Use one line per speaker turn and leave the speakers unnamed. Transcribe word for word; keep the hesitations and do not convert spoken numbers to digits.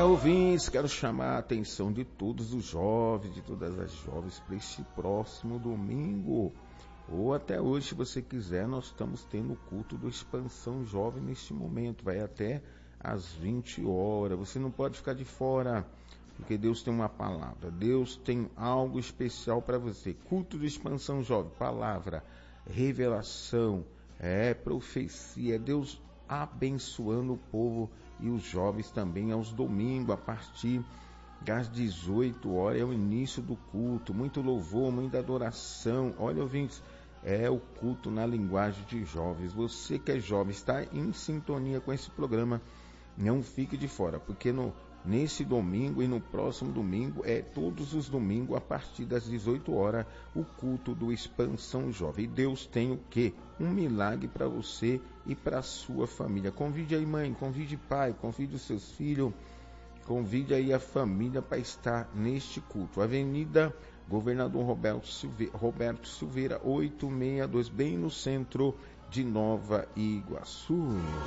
ouvintes, quero chamar a atenção de todos os jovens, de todas as jovens, para este próximo domingo, ou até hoje, se você quiser. Nós estamos tendo o culto do Expansão Jovem neste momento, vai até às vinte horas, você não pode ficar de fora, porque Deus tem uma palavra, Deus tem algo especial para você. Culto do Expansão Jovem, palavra, revelação, é profecia, Deus abençoando o povo e os jovens também aos domingos, a partir das dezoito horas, é o início do culto, muito louvor, muita adoração. Olha, ouvintes, é o culto na linguagem de jovens. Você que é jovem, está em sintonia com esse programa, não fique de fora, porque no, nesse domingo e no próximo domingo, é todos os domingos, a partir das dezoito horas, o culto do Expansão Jovem. E Deus tem o quê? Um milagre para você e para a sua família. Convide aí mãe, convide pai, convide os seus filhos, convide aí a família para estar neste culto. Avenida Governador Roberto Silveira, Roberto Silveira oitocentos e sessenta e dois, bem no centro de Nova Iguaçu.